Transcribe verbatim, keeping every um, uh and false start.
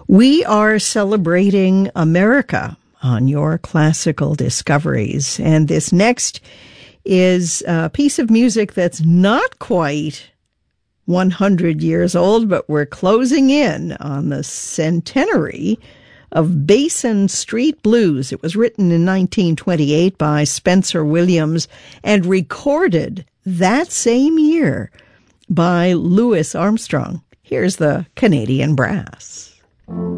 We are celebrating America on your classical discoveries. And this next is a piece of music that's not quite one hundred years old, but we're closing in on the centenary of Basin Street Blues. It was written in nineteen twenty-eight by Spencer Williams and recorded that same year by Louis Armstrong. Here's the Canadian Brass.